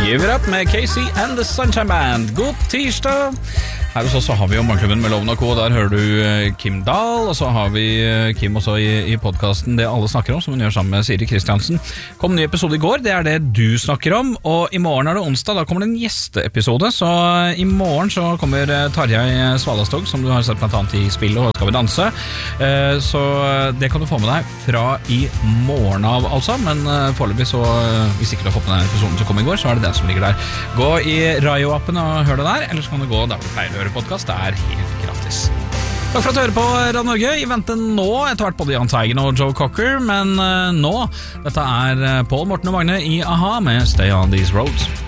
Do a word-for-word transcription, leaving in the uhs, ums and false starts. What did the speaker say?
Give It Up med Casey and the Sunshine Band. God tirsdag! Her hos oss så har vi jo Morgenklubben med Loven og Co. Der hører du Kim Dahl, og så har vi Kim også i, i podcasten Det alle snakker om, som hun gjør sammen med Siri Kristiansen. Kom en ny episode i går, det er det du snakker om, og i morgen er det onsdag, da kommer det en gjesteepisode, så i morgen så kommer Tarjei Svalastog, som du har sett blant annet i spillet og Skal vi danse, så det kan du få med deg fra i morgen av altså, men foreløpig så, hvis ikke du har fått med deg episoden som kom i går, så er det den som ligger der. Gå i Rayo-appen og hør det der, eller så kan du gå der du pleier å høre podcast, det er helt gratis. Takk for at du hører på Radio Norge. I vente nå, etter hvert både Jahn Teigen og Joe Cocker, men uh, nå, dette er Paul Morten og Magne i A-ha med Stay On These Roads.